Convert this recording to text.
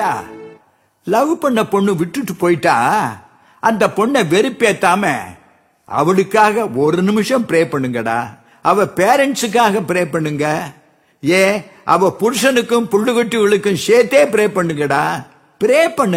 சொல்லட்டா? லவ் பண்ண பொண்ணு விட்டுட்டு போயிட்டா அந்த பொண்ணை வெறுப்பேத்தாம அவளுக்காக ஒரு நிமிஷம் ப்ரே பண்ணுங்கடா. அவ பேரண்ட்ஸுக்காக ப்ரே பண்ணுங்க. அவ புருஷனுக்கும் புள்ளுகுட்டிகளுக்கும் சேர்த்தே ப்ரே பண்ணுங்கடா. ப்ரே பண்ணு.